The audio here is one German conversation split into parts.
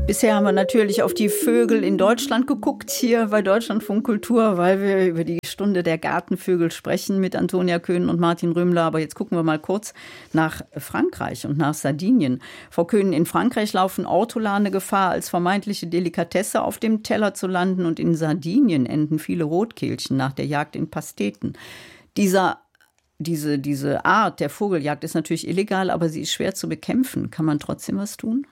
Bisher haben wir natürlich auf die Vögel in Deutschland geguckt, hier bei Deutschlandfunk Kultur, weil wir über die Stunde der Gartenvögel sprechen mit Antonia Köhn und Martin Rümmler. Aber jetzt gucken wir mal kurz nach Frankreich und nach Sardinien. Frau Köhn, in Frankreich laufen Ortolane Gefahr, als vermeintliche Delikatesse auf dem Teller zu landen. Und in Sardinien enden viele Rotkehlchen nach der Jagd in Pasteten. Diese Art der Vogeljagd ist natürlich illegal, aber sie ist schwer zu bekämpfen. Kann man trotzdem was tun?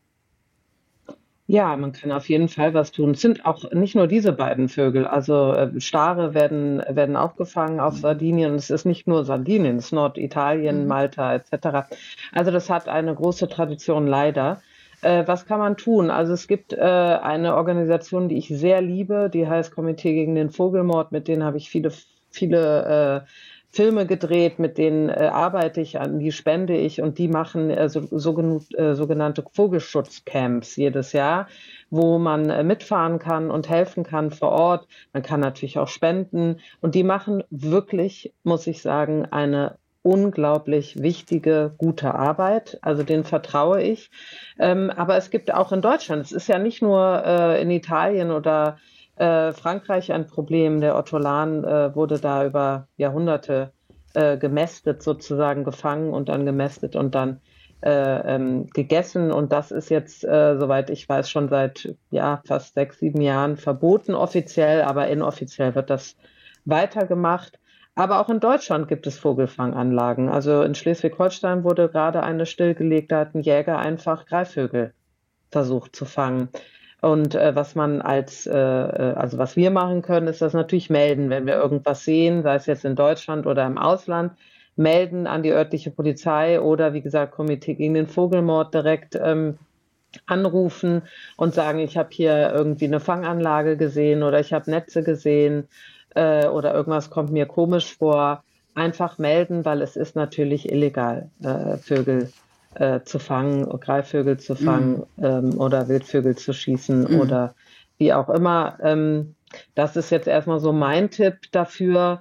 Ja, man kann auf jeden Fall was tun. Es sind auch nicht nur diese beiden Vögel. Also Stare werden auch gefangen auf Sardinien. Es ist nicht nur Sardinien, es ist Norditalien, Malta etc. Also das hat eine große Tradition leider. Was kann man tun? Also es gibt eine Organisation, die ich sehr liebe, die heißt Komitee gegen den Vogelmord. Mit denen habe ich viele Filme gedreht, mit denen arbeite ich, an die spende ich, und die machen sogenannte Vogelschutzcamps jedes Jahr, wo man mitfahren kann und helfen kann vor Ort. Man kann natürlich auch spenden, und die machen wirklich, muss ich sagen, eine unglaublich wichtige, gute Arbeit. Also denen vertraue ich. Aber es gibt auch in Deutschland, es ist ja nicht nur in Italien oder Frankreich ein Problem. Der Ortolan wurde da über Jahrhunderte gemästet, sozusagen gefangen und dann gemästet und dann gegessen. Und das ist jetzt, soweit ich weiß, schon seit fast 6, 7 Jahren verboten offiziell, aber inoffiziell wird das weitergemacht. Aber auch in Deutschland gibt es Vogelfanganlagen. Also in Schleswig-Holstein wurde gerade eine stillgelegt, da hat ein Jäger einfach Greifvögel versucht zu fangen. Und was wir machen können, ist das natürlich melden, wenn wir irgendwas sehen, sei es jetzt in Deutschland oder im Ausland, melden an die örtliche Polizei oder, wie gesagt, Komitee gegen den Vogelmord direkt anrufen und sagen, ich habe hier irgendwie eine Fanganlage gesehen oder ich habe Netze gesehen oder irgendwas kommt mir komisch vor. Einfach melden, weil es ist natürlich illegal, Vögel zu fangen, Greifvögel zu fangen oder Wildvögel zu schießen oder wie auch immer. Das ist jetzt erstmal so mein Tipp dafür,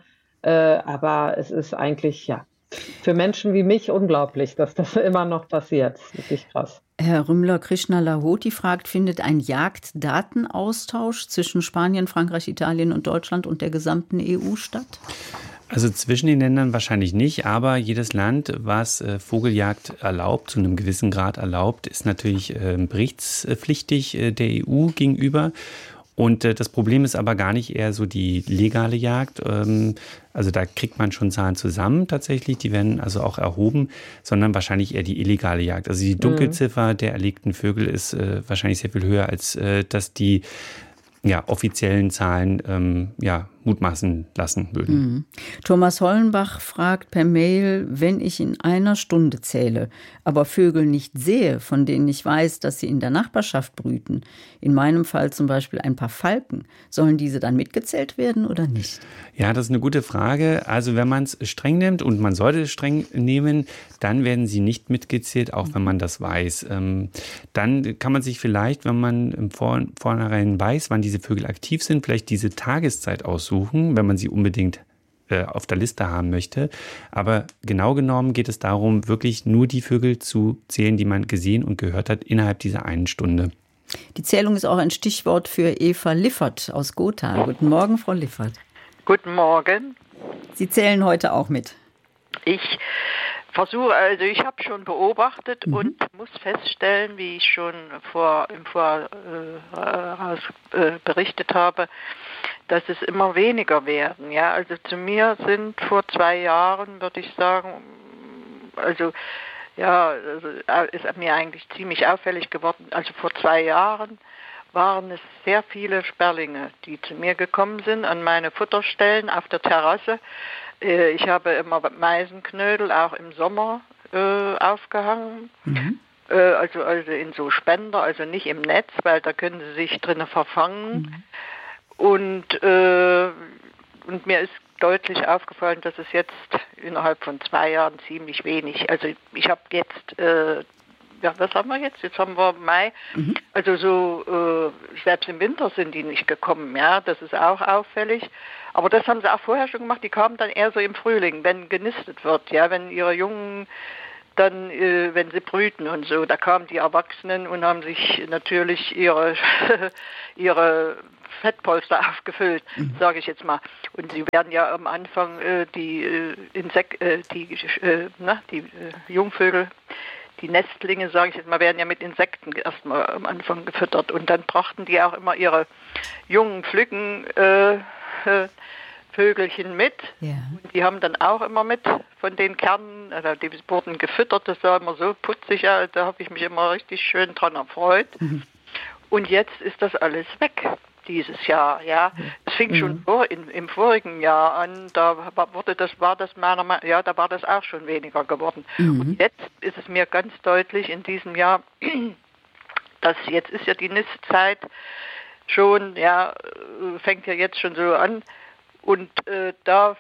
aber es ist eigentlich für Menschen wie mich unglaublich, dass das immer noch passiert. Das ist wirklich krass. Herr Rümmler, Krishna Lahoti fragt, findet ein Jagddatenaustausch zwischen Spanien, Frankreich, Italien und Deutschland und der gesamten EU statt? Also zwischen den Ländern wahrscheinlich nicht, aber jedes Land, was Vogeljagd erlaubt, zu einem gewissen Grad erlaubt, ist natürlich berichtspflichtig der EU gegenüber. Und das Problem ist aber gar nicht eher so die legale Jagd. Also da kriegt man schon Zahlen zusammen tatsächlich, die werden also auch erhoben, sondern wahrscheinlich eher die illegale Jagd. Also die Dunkelziffer der erlegten Vögel ist wahrscheinlich sehr viel höher, als dass die offiziellen Zahlen mutmaßen lassen würden. Thomas Hollenbach fragt per Mail, wenn ich in einer Stunde zähle, aber Vögel nicht sehe, von denen ich weiß, dass sie in der Nachbarschaft brüten, in meinem Fall zum Beispiel ein paar Falken, sollen diese dann mitgezählt werden oder nicht? Ja, das ist eine gute Frage. Also wenn man es streng nimmt, und man sollte es streng nehmen, dann werden sie nicht mitgezählt, auch wenn man das weiß. Dann kann man sich vielleicht, wenn man im Vornherein weiß, wann diese Vögel aktiv sind, vielleicht diese Tageszeit aussuchen, wenn man sie unbedingt auf der Liste haben möchte. Aber genau genommen geht es darum, wirklich nur die Vögel zu zählen, die man gesehen und gehört hat, innerhalb dieser einen Stunde. Die Zählung ist auch ein Stichwort für Eva Liffert aus Gotha. Guten Morgen, Frau Liffert. Guten Morgen. Sie zählen heute auch mit. Ich habe schon beobachtet und muss feststellen, wie ich schon im Voraus berichtet habe, dass es immer weniger werden. Ja, also zu mir sind vor 2 Jahren, würde ich sagen, ist mir eigentlich ziemlich auffällig geworden. Also vor 2 Jahren waren es sehr viele Sperlinge, die zu mir gekommen sind an meine Futterstellen auf der Terrasse. Ich habe immer Meisenknödel auch im Sommer aufgehangen. Also in so Spender, also nicht im Netz, weil da können sie sich drinnen verfangen. Und mir ist deutlich aufgefallen, dass es jetzt innerhalb von 2 Jahren ziemlich wenig, also ich habe jetzt, was haben wir jetzt? Jetzt haben wir Mai. Also selbst im Winter sind die nicht gekommen, ja, das ist auch auffällig. Aber das haben sie auch vorher schon gemacht, die kamen dann eher so im Frühling, wenn genistet wird, ja, wenn ihre Jungen dann, wenn sie brüten und so, da kamen die Erwachsenen und haben sich natürlich ihre Fettpolster aufgefüllt, sage ich jetzt mal. Und sie werden ja am Anfang die Jungvögel, die Nestlinge, sage ich jetzt mal, werden ja mit Insekten erstmal am Anfang gefüttert. Und dann brachten die auch immer ihre jungen Vögelchen mit. Ja. Und die haben dann auch immer mit von den Kernen, die wurden gefüttert, das sah immer so putzig aus, da habe ich mich immer richtig schön dran erfreut. Und jetzt ist das alles weg. Dieses Jahr, ja. Es fing schon im vorigen Jahr an, da war das auch schon weniger geworden. Und jetzt ist es mir ganz deutlich in diesem Jahr, dass jetzt ist ja die Nistzeit schon, ja, fängt ja jetzt schon so an und da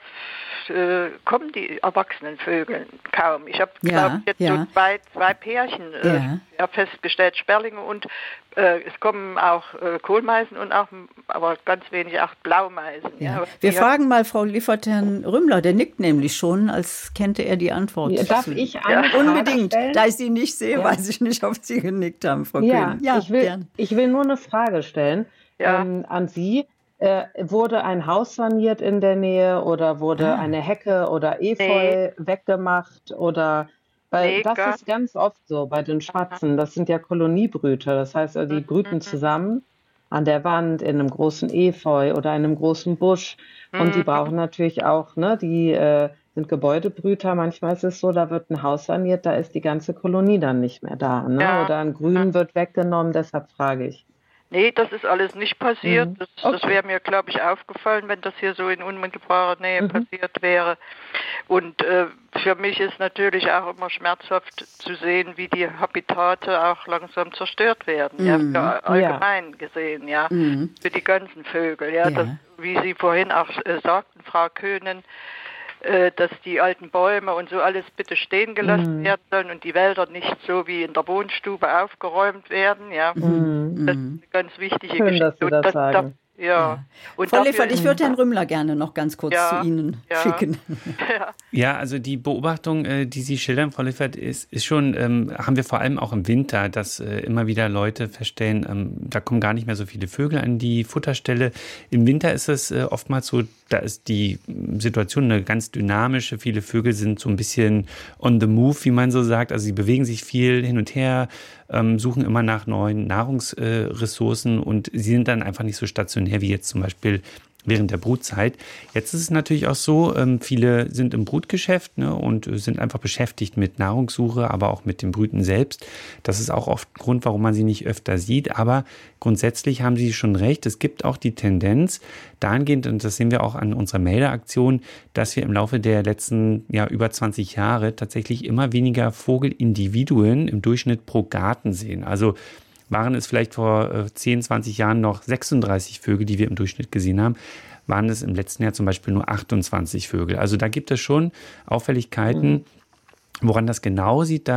kommen die erwachsenen Vögel kaum. Ich habe, glaube ich, jetzt so zwei Pärchen festgestellt, Sperlinge und es kommen auch Kohlmeisen und auch, aber ganz wenig auch Blaumeisen. Ja. Wir fragen mal Frau Liffert Herrn Rümmler, der nickt nämlich schon, als kennte er die Antwort. Ja, darf ich eine Frage unbedingt. stellen? Da ich Sie nicht sehe, weiß ich nicht, ob Sie genickt haben, Frau Köhn. Ja, ich will nur eine Frage stellen an Sie. Wurde ein Haus saniert in der Nähe oder wurde eine Hecke oder Efeu weggemacht oder weil das ist ganz oft so bei den Spatzen. Das sind ja Koloniebrüter, das heißt, die brüten zusammen an der Wand in einem großen Efeu oder in einem großen Busch und die brauchen natürlich auch, ne, die sind Gebäudebrüter. Manchmal ist es so, da wird ein Haus saniert, da ist die ganze Kolonie dann nicht mehr da, ne? Oder ein Grün wird weggenommen, deshalb frage ich. Nee, das ist alles nicht passiert. Das wäre mir, glaube ich, aufgefallen, wenn das hier so in unmittelbarer Nähe passiert wäre. Und für mich ist natürlich auch immer schmerzhaft zu sehen, wie die Habitate auch langsam zerstört werden. Ja, allgemein gesehen, für die ganzen Vögel. Ja, das, wie Sie vorhin auch sagten, Frau Köhnen, dass die alten Bäume und so alles bitte stehen gelassen werden sollen und die Wälder nicht so wie in der Wohnstube aufgeräumt werden. Ja, das ist eine ganz wichtige Schön, Geschichte. Dass Sie das sagen. Und Frau Liffert, ich würde Herrn Rümmler gerne noch ganz kurz zu Ihnen schicken. Ja, also die Beobachtung, die Sie schildern, Frau Liffert, ist schon, haben wir vor allem auch im Winter, dass immer wieder Leute feststellen, da kommen gar nicht mehr so viele Vögel an die Futterstelle. Im Winter ist es oftmals so, da ist die Situation eine ganz dynamische. Viele Vögel sind so ein bisschen on the move, wie man so sagt. Also sie bewegen sich viel hin und her, suchen immer nach neuen Nahrungsressourcen und sie sind dann einfach nicht so stationär wie jetzt zum Beispiel während der Brutzeit. Jetzt ist es natürlich auch so, viele sind im Brutgeschäft, ne, und sind einfach beschäftigt mit Nahrungssuche, aber auch mit dem Brüten selbst. Das ist auch oft ein Grund, warum man sie nicht öfter sieht. Aber grundsätzlich haben Sie schon recht. Es gibt auch die Tendenz dahingehend, und das sehen wir auch an unserer Meldeaktion, dass wir im Laufe der letzten über 20 Jahre tatsächlich immer weniger Vogelindividuen im Durchschnitt pro Garten sehen. Also waren es vielleicht vor 10, 20 Jahren noch 36 Vögel, die wir im Durchschnitt gesehen haben, waren es im letzten Jahr zum Beispiel nur 28 Vögel. Also da gibt es schon Auffälligkeiten. Woran das genau liegt,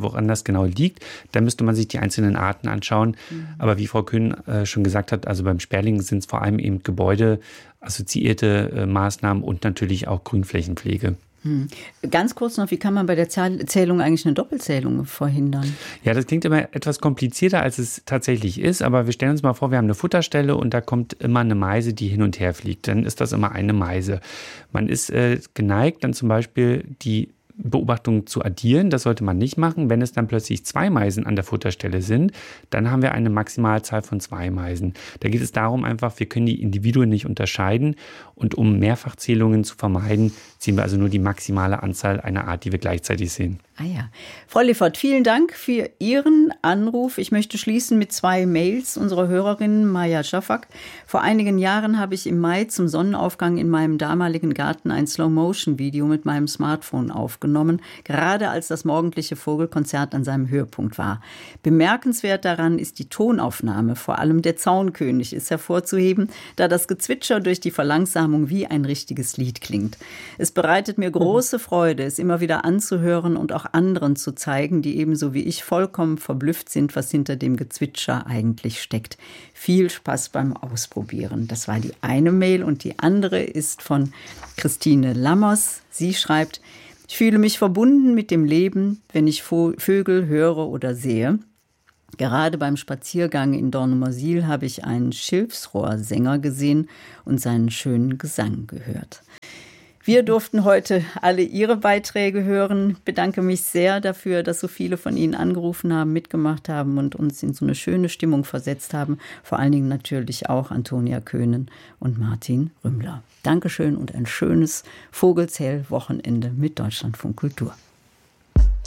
da müsste man sich die einzelnen Arten anschauen. Aber wie Frau Köhn schon gesagt hat, also beim Sperling sind es vor allem eben gebäudeassoziierte Maßnahmen und natürlich auch Grünflächenpflege. Ganz kurz noch, wie kann man bei der Zählung eigentlich eine Doppelzählung verhindern? Ja, das klingt immer etwas komplizierter, als es tatsächlich ist, aber wir stellen uns mal vor, wir haben eine Futterstelle und da kommt immer eine Meise, die hin und her fliegt. Dann ist das immer eine Meise. Man ist geneigt, dann zum Beispiel die Beobachtungen zu addieren. Das sollte man nicht machen. Wenn es dann plötzlich 2 Meisen an der Futterstelle sind, dann haben wir eine Maximalzahl von 2 Meisen. Da geht es darum einfach, wir können die Individuen nicht unterscheiden und um Mehrfachzählungen zu vermeiden, ziehen wir also nur die maximale Anzahl einer Art, die wir gleichzeitig sehen. Ah ja. Frau Liffert, vielen Dank für Ihren Anruf. Ich möchte schließen mit 2 Mails unserer Hörerin Maja Schafak. Vor einigen Jahren habe ich im Mai zum Sonnenaufgang in meinem damaligen Garten ein Slow-Motion-Video mit meinem Smartphone aufgenommen, gerade als das morgendliche Vogelkonzert an seinem Höhepunkt war. Bemerkenswert daran ist die Tonaufnahme, vor allem der Zaunkönig ist hervorzuheben, da das Gezwitscher durch die Verlangsamung wie ein richtiges Lied klingt. Es bereitet mir große Freude, es immer wieder anzuhören und auch anderen zu zeigen, die ebenso wie ich vollkommen verblüfft sind, was hinter dem Gezwitscher eigentlich steckt. Viel Spaß beim Ausprobieren. Das war die eine Mail und die andere ist von Christine Lammers. Sie schreibt: Ich fühle mich verbunden mit dem Leben, wenn ich Vögel höre oder sehe. Gerade beim Spaziergang in Dornumersiel habe ich einen Schilfsrohrsänger gesehen und seinen schönen Gesang gehört. Wir durften heute alle Ihre Beiträge hören. Ich bedanke mich sehr dafür, dass so viele von Ihnen angerufen haben, mitgemacht haben und uns in so eine schöne Stimmung versetzt haben. Vor allen Dingen natürlich auch Antonia Köhnen und Martin Rümmler. Dankeschön und ein schönes Vogelzähl-Wochenende mit Deutschlandfunk Kultur.